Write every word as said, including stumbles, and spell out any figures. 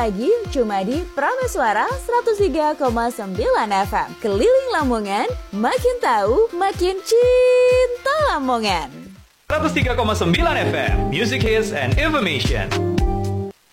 lagi cuma di Prameswara seratus tiga koma sembilan F M. Keliling Lamongan, makin tahu, makin cinta Lamongan. seratus tiga koma sembilan F M, Music Hits and Information.